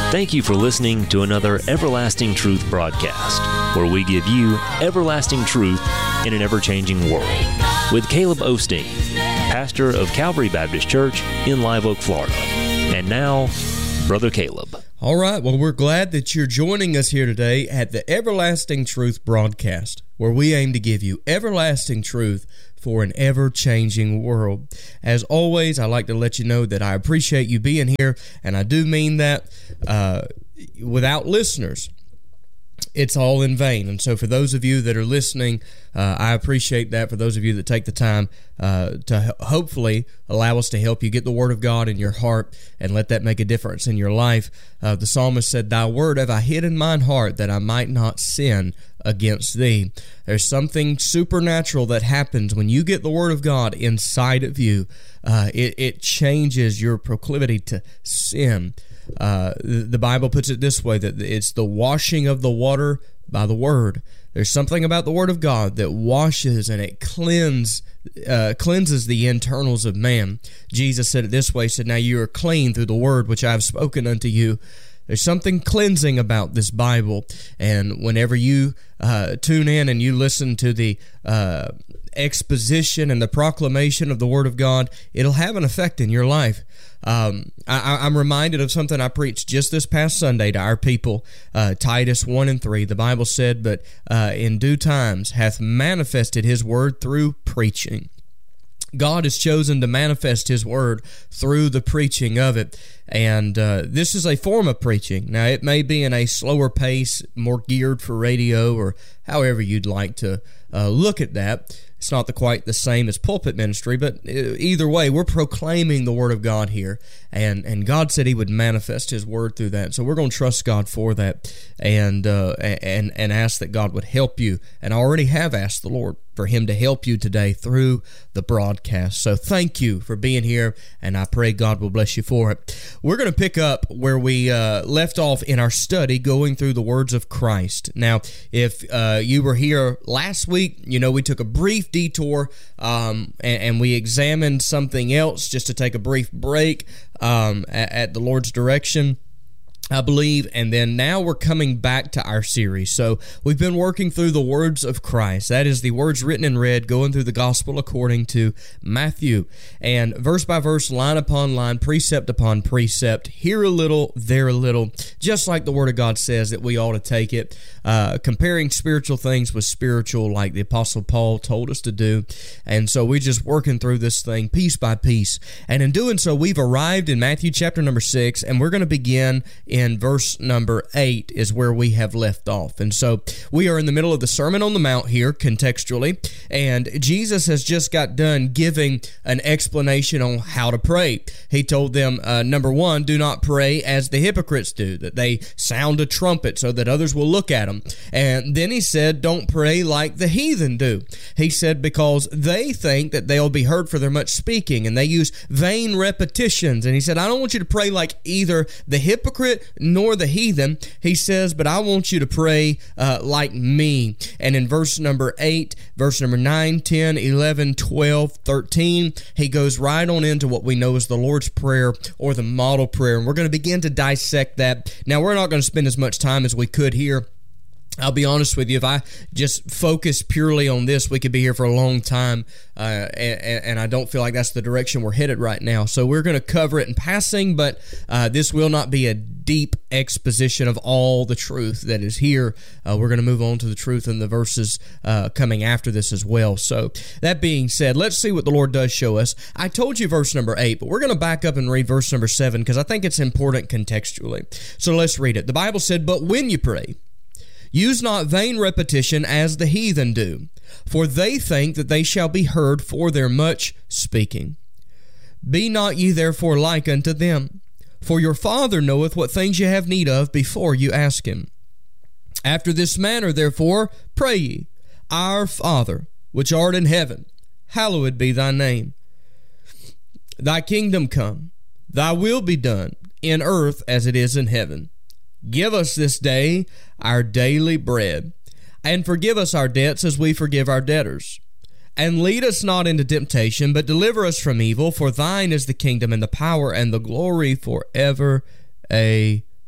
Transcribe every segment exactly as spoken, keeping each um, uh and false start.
Thank you for listening to another Everlasting Truth broadcast, where we give you everlasting truth in an ever-changing world, with Caleb Osteen, pastor of Calvary Baptist Church in Live Oak, Florida. And now, Brother Caleb. All right, well, we're glad that you're joining us here today at the Everlasting Truth broadcast, where we aim to give you everlasting truth for an ever-changing world. As always, I'd like to let you know that I appreciate you being here, and I do mean that. Uh, without listeners, it's all in vain. And so for those of you that are listening, uh, I appreciate that. For those of you that take the time uh, to ho- hopefully allow us to help you get the Word of God in your heart and let that make a difference in your life. Uh, the psalmist said, "Thy word have I hid in mine heart, that I might not sin against thee." There's something supernatural that happens when you get the Word of God inside of you. Uh, it, it changes your proclivity to sin. Uh, the Bible puts it this way, that it's the washing of the water by the Word. There's something about the Word of God that washes and it cleanses, uh, cleanses the internals of man. Jesus said it this way, he said, "Now you are clean through the Word which I have spoken unto you." There's something cleansing about this Bible, and whenever you uh, tune in and you listen to the uh, exposition and the proclamation of the Word of God, it'll have an effect in your life. Um, I, I'm reminded of something I preached just this past Sunday to our people, uh, Titus one and three. The Bible said, "But uh, in due times hath manifested His Word through preaching." God has chosen to manifest His Word through the preaching of it, and uh, this is a form of preaching. Now, it may be in a slower pace, more geared for radio, or however you'd like to uh, look at that. It's not the, quite the same as pulpit ministry, but either way, we're proclaiming the Word of God here, and, and God said He would manifest His Word through that. So we're going to trust God for that, and uh, and and ask that God would help you, and I already have asked the Lord for Him to help you today through the broadcast. So thank you for being here, and I pray God will bless you for it. We're going to pick up where we uh, left off in our study, going through the words of Christ. Now, if uh, you were here last week, you know we took a brief detour um, and, and we examined something else just to take a brief break um, at, at the Lord's direction, I believe, and then now we're coming back to our series. So we've been working through the words of Christ. That is the words written in red, going through the gospel according to Matthew. And verse by verse, line upon line, precept upon precept, here a little, there a little, just like the Word of God says that we ought to take it, uh, comparing spiritual things with spiritual, like the Apostle Paul told us to do. And so we're just working through this thing piece by piece. And in doing so, we've arrived in Matthew chapter number six, and we're going to begin in In verse number eight is where we have left off. And so we are in the middle of the Sermon on the Mount here, contextually, and Jesus has just got done giving an explanation on how to pray. He told them, uh, number one, do not pray as the hypocrites do, that they sound a trumpet so that others will look at them. And then he said, don't pray like the heathen do. He said, because they think that they'll be heard for their much speaking, and they use vain repetitions. And he said, I don't want you to pray like either the hypocrite nor the heathen. He says, but I want you to pray uh, like me. And in verse number eight, verse number nine, ten, eleven, twelve, thirteen, he goes right on into what we know as the Lord's Prayer or the model prayer. And we're going to begin to dissect that. Now, we're not going to spend as much time as we could here. I'll be honest with you, if I just focus purely on this, we could be here for a long time, uh, and, and I don't feel like that's the direction we're headed right now. So we're going to cover it in passing, but uh, this will not be a deep exposition of all the truth that is here. Uh, we're going to move on to the truth in the verses uh, coming after this as well. So that being said, let's see what the Lord does show us. I told you verse number eight, but we're going to back up and read verse number seven because I think it's important contextually. So let's read it. The Bible said, but when you pray, use not vain repetition as the heathen do, for they think that they shall be heard for their much speaking. Be not ye therefore like unto them, for your Father knoweth what things ye have need of before you ask Him. After this manner therefore pray ye, Our Father, which art in heaven, hallowed be thy name. Thy kingdom come, thy will be done, in earth as it is in heaven. Give us this day our daily bread, and forgive us our debts as we forgive our debtors. And lead us not into temptation, but deliver us from evil. For thine is the kingdom and the power and the glory forever. Amen.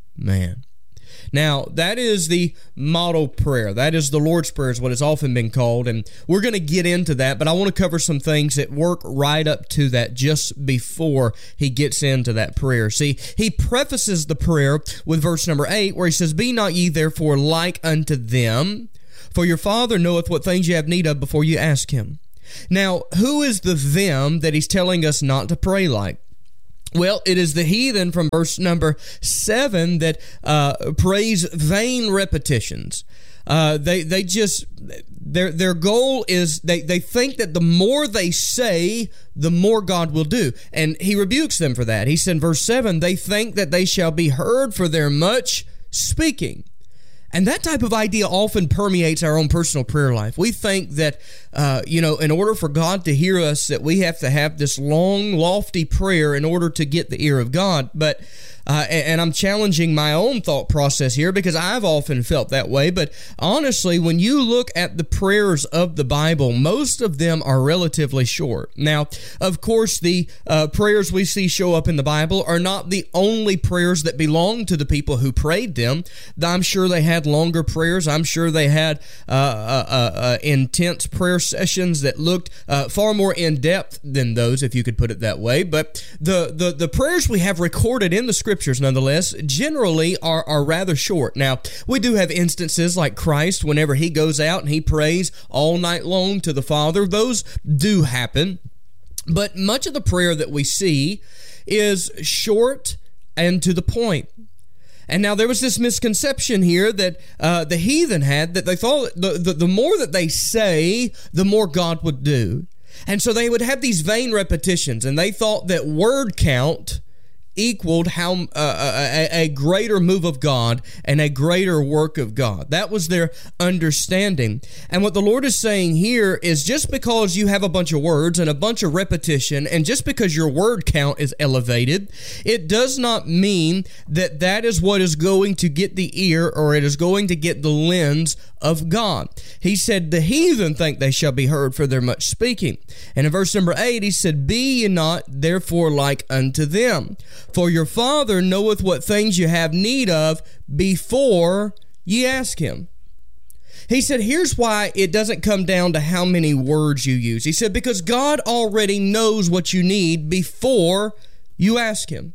Man. Now, that is the model prayer. That is the Lord's Prayer is what it's often been called, and we're going to get into that, but I want to cover some things that work right up to that just before he gets into that prayer. See, he prefaces the prayer with verse number eight, where he says, "Be not ye therefore like unto them, for your Father knoweth what things ye have need of before you ask him." Now, who is the them that he's telling us not to pray like? Well, it is the heathen from verse number seven that uh, prays vain repetitions. Uh, they they just their their goal is they they think that the more they say, the more God will do, and he rebukes them for that. He said in verse seven, they think that they shall be heard for their much speaking. And that type of idea often permeates our own personal prayer life. We think that, uh, you know, in order for God to hear us, that we have to have this long, lofty prayer in order to get the ear of God. But, uh, and I'm challenging my own thought process here because I've often felt that way. But honestly, when you look at the prayers of the Bible, most of them are relatively short. Now, of course, the uh, prayers we see show up in the Bible are not the only prayers that belong to the people who prayed them. I'm sure they had longer prayers. I'm sure they had uh, uh, uh, intense prayer sessions that looked uh, far more in depth than those, if you could put it that way. But the the, the prayers we have recorded in the Scriptures, nonetheless, generally are, are rather short. Now, we do have instances like Christ, whenever he goes out and he prays all night long to the Father. Those do happen. But much of the prayer that we see is short and to the point. And now there was this misconception here that uh, the heathen had, that they thought the, the, the more that they say, the more God would do. And so they would have these vain repetitions, and they thought that word count equaled how uh, a, a greater move of God and a greater work of God. That was their understanding. And what the Lord is saying here is, just because you have a bunch of words and a bunch of repetition, and just because your word count is elevated, it does not mean that that is what is going to get the ear, or it is going to get the lens of God. He said, the heathen think they shall be heard for their much speaking. And in verse number eight, he said, "Be ye not therefore like unto them, for your Father knoweth what things you have need of before ye ask him." He said, here's why it doesn't come down to how many words you use. He said, because God already knows what you need before you ask him.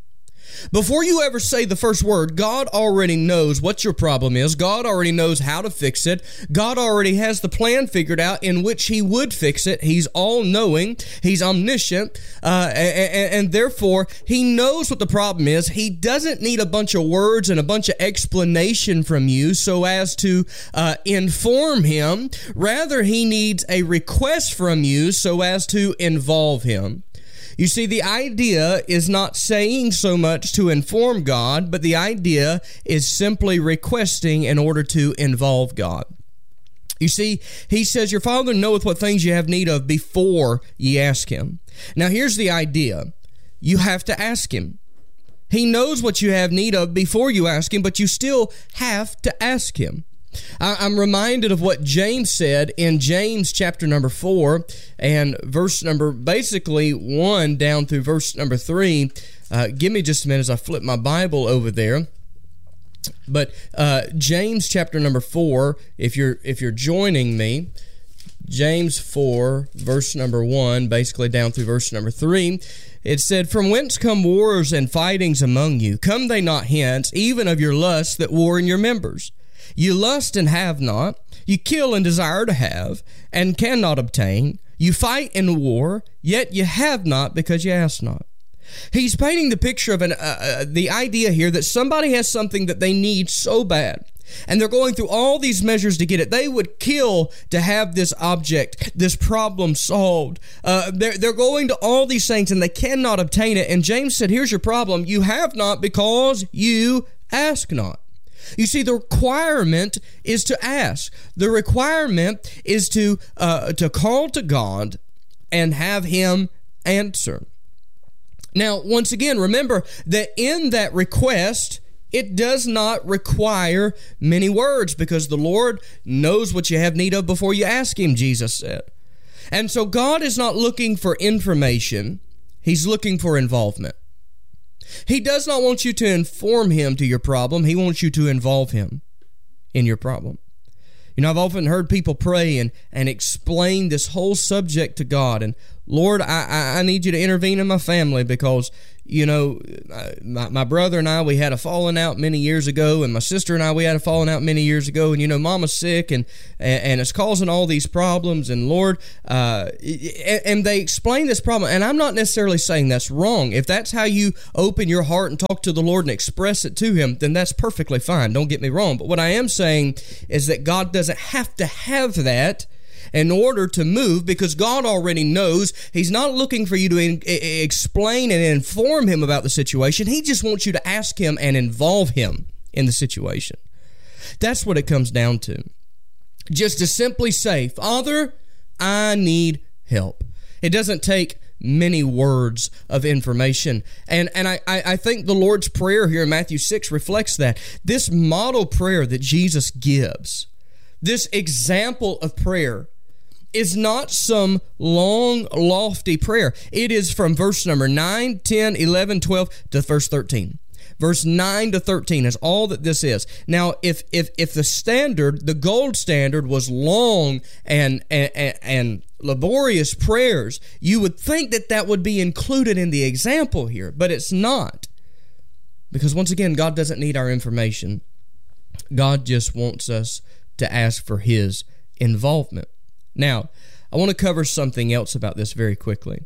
Before you ever say the first word, God already knows what your problem is. God already knows how to fix it. God already has the plan figured out in which he would fix it. He's all-knowing. He's omniscient. Uh, and, and therefore, he knows what the problem is. He doesn't need a bunch of words and a bunch of explanation from you so as to uh, inform him. Rather, he needs a request from you so as to involve him. You see, the idea is not saying so much to inform God, but the idea is simply requesting in order to involve God. You see, he says, your Father knoweth what things you have need of before ye ask him. Now, here's the idea. You have to ask him. He knows what you have need of before you ask him, but you still have to ask him. I'm reminded of what James said in James chapter number four and verse number basically one down through verse number three. Uh, give me just a minute as I flip my Bible over there. But uh, James chapter number four, if you're if you're joining me, James four verse number one, basically down through verse number three. It said, "From whence come wars and fightings among you? Come they not hence, even of your lusts that war in your members? You lust and have not. You kill and desire to have, and cannot obtain. You fight in war, yet you have not because you ask not." He's painting the picture of an, uh, uh, the idea here that somebody has something that they need so bad, and they're going through all these measures to get it. They would kill to have this object, this problem solved. Uh, they're, they're going to all these things, and they cannot obtain it. And James said, here's your problem. You have not because you ask not. You see, the requirement is to ask. The requirement is to uh, to call to God and have him answer. Now, once again, remember that in that request, it does not require many words, because the Lord knows what you have need of before you ask him, Jesus said. And so God is not looking for information. He's looking for involvement. He does not want you to inform him to your problem. He wants you to involve him in your problem. You know, I've often heard people pray and, and explain this whole subject to God. And Lord, I, I, I need you to intervene in my family because, you know, my, my brother and I, we had a falling out many years ago, and my sister and I, we had a falling out many years ago, and, you know, Mama's sick, and and, and it's causing all these problems, and Lord, uh, and, and they explain this problem, and I'm not necessarily saying that's wrong. If that's how you open your heart and talk to the Lord and express it to Him, then that's perfectly fine. Don't get me wrong. But what I am saying is that God doesn't have to have that in order to move, because God already knows. He's not looking for you to in, explain and inform Him about the situation. He just wants you to ask Him and involve Him in the situation. That's what it comes down to. Just to simply say, Father, I need help. It doesn't take many words of information. And and I, I think the Lord's Prayer here in Matthew six reflects that. This model prayer that Jesus gives, this example of prayer, is not some long, lofty prayer. It is from verse number nine, ten, eleven, twelve to verse thirteen. Verse nine to thirteen is all that this is. Now, if if if the standard, the gold standard, was long and and, and laborious prayers, you would think that that would be included in the example here, but it's not. Because once again, God doesn't need our information. God just wants us to ask for His involvement. Now, I want to cover something else about this very quickly.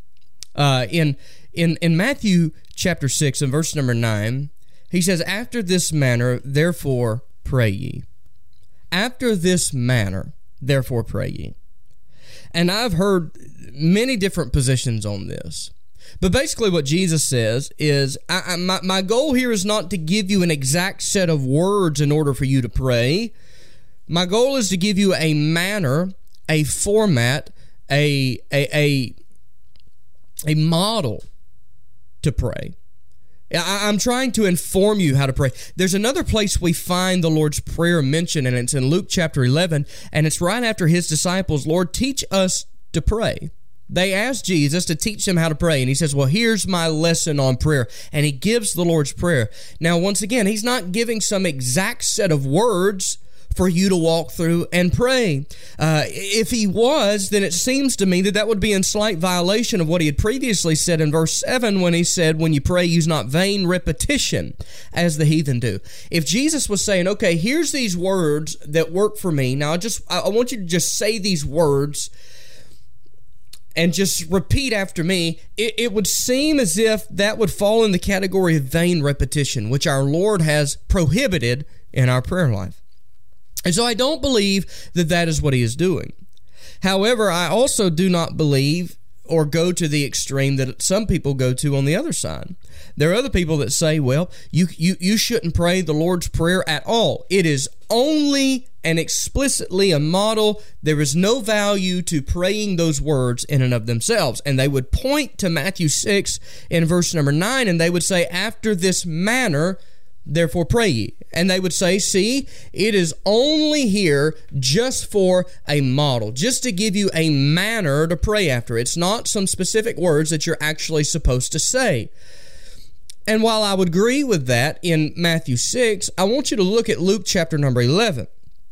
Uh, in in in Matthew chapter six and verse number nine, he says, "After this manner, therefore pray ye." After this manner, therefore pray ye. And I've heard many different positions on this. But basically what Jesus says is, I, I, my, my goal here is not to give you an exact set of words in order for you to pray. My goal is to give you a manner, a format, a a a, a model to pray. I, I'm trying to inform you how to pray. There's another place we find the Lord's Prayer mentioned, and it's in Luke chapter eleven, and it's right after His disciples, Lord, teach us to pray. They asked Jesus to teach them how to pray, and He says, well, here's my lesson on prayer, and He gives the Lord's Prayer. Now, once again, He's not giving some exact set of words for you to walk through and pray. Uh, if He was, then it seems to me that that would be in slight violation of what He had previously said in verse seven when He said, when you pray, use not vain repetition as the heathen do. If Jesus was saying, okay, here's these words that work for me. Now, I just I want you to just say these words and just repeat after me, it, it would seem as if that would fall in the category of vain repetition, which our Lord has prohibited in our prayer life. And so I don't believe that that is what He is doing. However, I also do not believe or go to the extreme that some people go to on the other side. There are other people that say, well, you you you shouldn't pray the Lord's Prayer at all. It is only and explicitly a model. There is no value to praying those words in and of themselves. And they would point to Matthew six in verse number nine, and they would say, after this manner, therefore pray ye. And they would say, see, it is only here just for a model, just to give you a manner to pray after. It's not some specific words that you're actually supposed to say. And while I would agree with that in Matthew six, I want you to look at Luke chapter number eleven.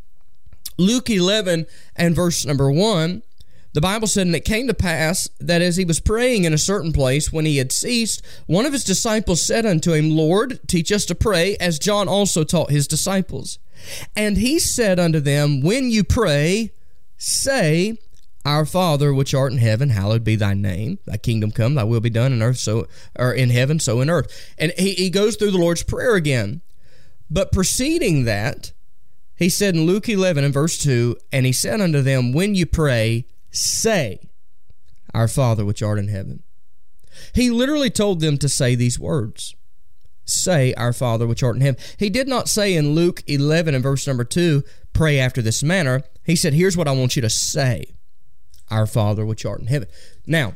Luke eleven and verse number one, the Bible said, and it came to pass that as He was praying in a certain place, when He had ceased, one of His disciples said unto Him, Lord, teach us to pray, as John also taught his disciples. And He said unto them, when you pray, say, Our Father which art in heaven, hallowed be Thy name. Thy kingdom come, Thy will be done in earth, so or in heaven, so in earth. And he, he goes through the Lord's Prayer again. But preceding that, He said in Luke eleven and verse two, and He said unto them, when you pray, say, Our Father which art in heaven. He literally told them to say these words. Say, Our Father which art in heaven. He did not say in Luke eleven and verse number two, pray after this manner. He said, here's what I want you to say. Our Father which art in heaven. Now,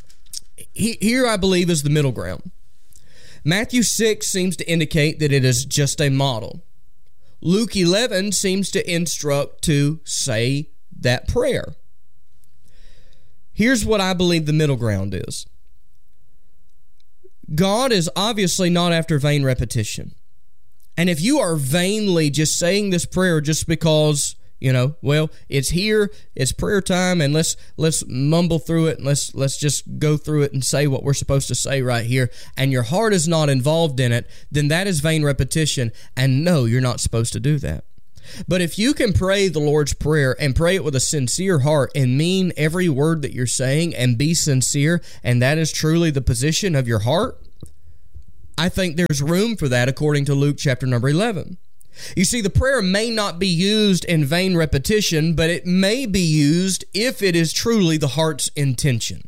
he, here I believe is the middle ground. Matthew six seems to indicate that it is just a model. Luke eleven seems to instruct to say that prayer. Here's what I believe the middle ground is. God is obviously not after vain repetition. And if you are vainly just saying this prayer just because, you know, well, it's here, it's prayer time, and let's let's mumble through it, and let's let's just go through it and say what we're supposed to say right here, and your heart is not involved in it, then that is vain repetition, and no, you're not supposed to do that. But if you can pray the Lord's Prayer and pray it with a sincere heart and mean every word that you're saying and be sincere, and that is truly the position of your heart, I think there's room for that according to Luke chapter number eleven. You see, the prayer may not be used in vain repetition, but it may be used if it is truly the heart's intention.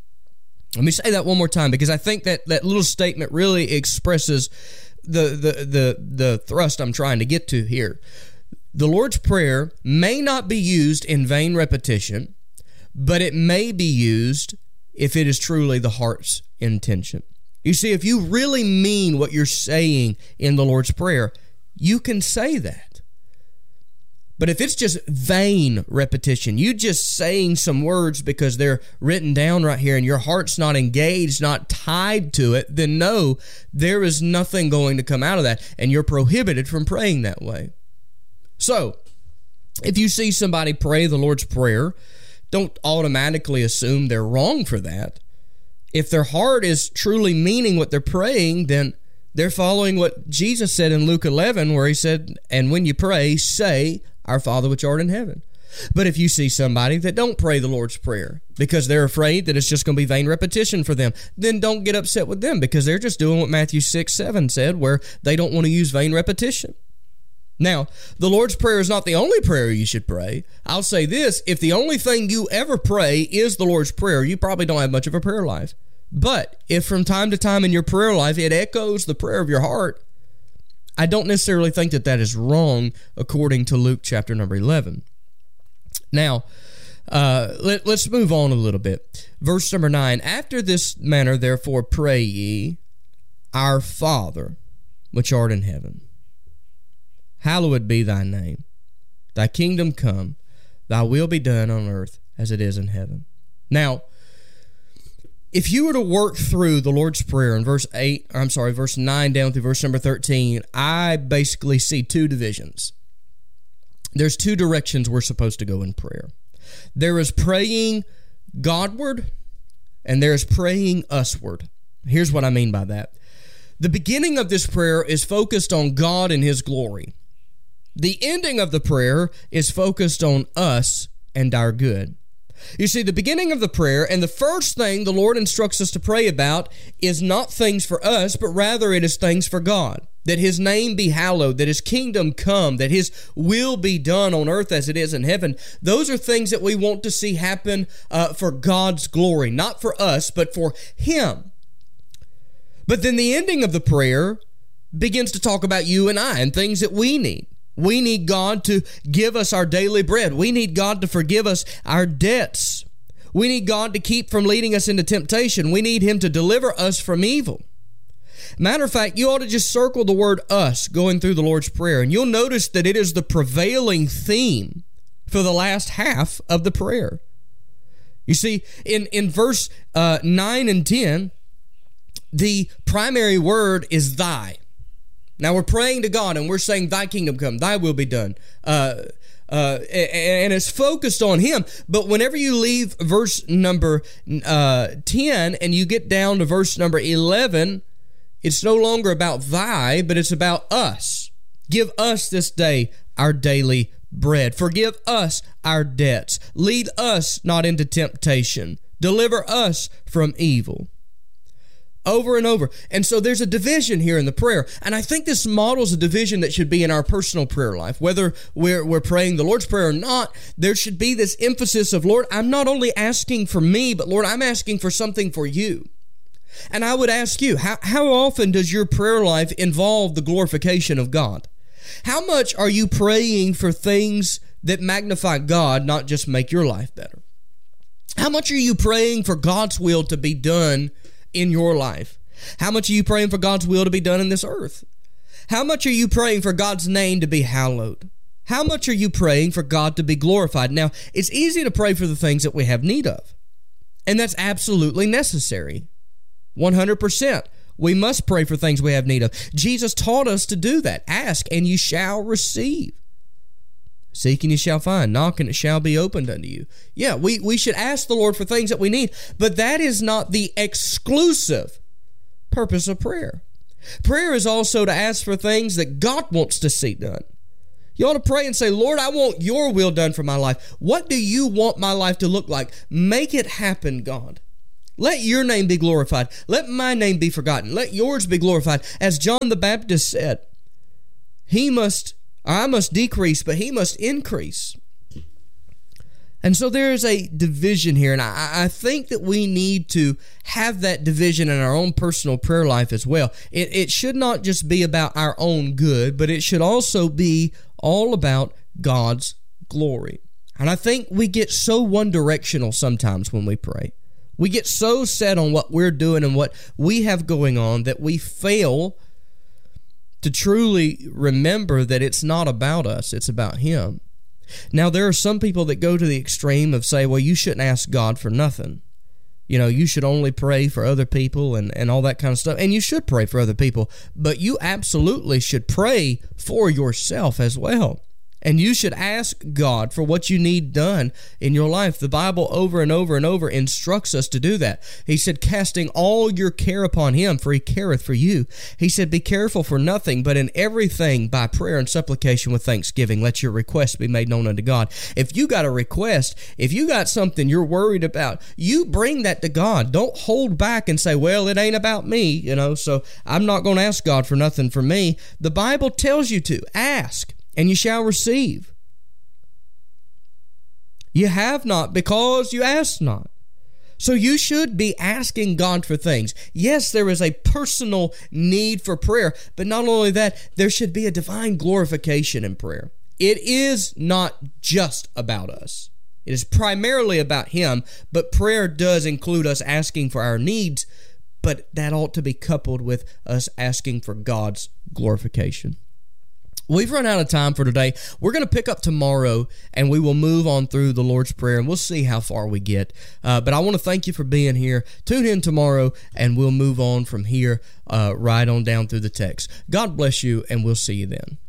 Let me say that one more time, because I think that that little statement really expresses the the the, the thrust I'm trying to get to here. The Lord's Prayer may not be used in vain repetition, but it may be used if it is truly the heart's intention. You see, if you really mean what you're saying in the Lord's Prayer, you can say that. But if it's just vain repetition, you just saying some words because they're written down right here and your heart's not engaged, not tied to it, then no, there is nothing going to come out of that, and you're prohibited from praying that way. So, if you see somebody pray the Lord's Prayer, don't automatically assume they're wrong for that. If their heart is truly meaning what they're praying, then they're following what Jesus said in Luke eleven, where he said, and when you pray, say, our Father which art in heaven. But if you see somebody that don't pray the Lord's Prayer because they're afraid that it's just going to be vain repetition for them, then don't get upset with them, because they're just doing what Matthew six seven said, where they don't want to use vain repetition. Now, the Lord's Prayer is not the only prayer you should pray. I'll say this, if the only thing you ever pray is the Lord's Prayer, you probably don't have much of a prayer life. But if from time to time in your prayer life it echoes the prayer of your heart, I don't necessarily think that that is wrong according to Luke chapter number eleven. Now, uh, let, let's move on a little bit. Verse number nine, after this manner therefore pray ye, our Father which art in heaven. Hallowed be thy name. Thy kingdom come. Thy will be done on earth as it is in heaven. Now, if you were to work through the Lord's Prayer in verse eight, or I'm sorry, verse nine down through verse number thirteen, I basically see two divisions. There's two directions we're supposed to go in prayer. There is praying Godward, and there is praying usward. Here's what I mean by that. The beginning of this prayer is focused on God and His glory. The ending of the prayer is focused on us and our good. You see, the beginning of the prayer and the first thing the Lord instructs us to pray about is not things for us, but rather it is things for God. That His name be hallowed, that His kingdom come, that His will be done on earth as it is in heaven. Those are things that we want to see happen uh, for God's glory, not for us, but for Him. But then the ending of the prayer begins to talk about you and I and things that we need. We need God to give us our daily bread. We need God to forgive us our debts. We need God to keep from leading us into temptation. We need Him to deliver us from evil. Matter of fact, you ought to just circle the word us going through the Lord's Prayer, and you'll notice that it is the prevailing theme for the last half of the prayer. You see, in, in verse uh, nine and ten, the primary word is thy. Now we're praying to God and we're saying, thy kingdom come, thy will be done. Uh, uh, and it's focused on Him. But whenever you leave verse number uh, ten and you get down to verse number eleven, it's no longer about thy, but it's about us. Give us this day our daily bread. Forgive us our debts. Lead us not into temptation. Deliver us from evil. Over and over. And so there's a division here in the prayer. And I think this models a division that should be in our personal prayer life. Whether we're, we're praying the Lord's Prayer or not, there should be this emphasis of, Lord, I'm not only asking for me, but Lord, I'm asking for something for you. And I would ask you, how, how often does your prayer life involve the glorification of God? How much are you praying for things that magnify God, not just make your life better? How much are you praying for God's will to be done in your life? How much are you praying for God's will to be done in this earth? How much are you praying for God's name to be hallowed? How much are you praying for God to be glorified? Now, it's easy to pray for the things that we have need of, and that's absolutely necessary. one hundred percent. We must pray for things we have need of. Jesus taught us to do that. Ask, and you shall receive. Seek, and you shall find. Knock, and it shall be opened unto you. Yeah, we, we should ask the Lord for things that we need, but that is not the exclusive purpose of prayer. Prayer is also to ask for things that God wants to see done. You ought to pray and say, Lord, I want your will done for my life. What do you want my life to look like? Make it happen, God. Let your name be glorified. Let my name be forgotten. Let yours be glorified. As John the Baptist said, he must, I must decrease, but he must increase. And so there is a division here, and I, I think that we need to have that division in our own personal prayer life as well. It, it should not just be about our own good, but it should also be all about God's glory. And I think we get so one-directional sometimes when we pray. We get so set on what we're doing and what we have going on that we fail to truly remember that it's not about us, it's about Him. Now, there are some people that go to the extreme of say, well, you shouldn't ask God for nothing. You know, you should only pray for other people and, and all that kind of stuff. And you should pray for other people, but you absolutely should pray for yourself as well. And you should ask God for what you need done in your life. The Bible over and over and over instructs us to do that. He said, casting all your care upon Him, for He careth for you. He said, be careful for nothing, but in everything by prayer and supplication with thanksgiving, let your requests be made known unto God. If you got a request, if you got something you're worried about, you bring that to God. Don't hold back and say, well, it ain't about me, you know, so I'm not going to ask God for nothing for me. The Bible tells you to ask, and you shall receive. You have not because you ask not. So you should be asking God for things. Yes, there is a personal need for prayer, but not only that, there should be a divine glorification in prayer. It is not just about us. It is primarily about Him, but prayer does include us asking for our needs, but that ought to be coupled with us asking for God's glorification. We've run out of time for today. We're going to pick up tomorrow, and we will move on through the Lord's Prayer, and we'll see how far we get. Uh, but I want to thank you for being here. Tune in tomorrow, and we'll move on from here uh, right on down through the text. God bless you, and we'll see you then.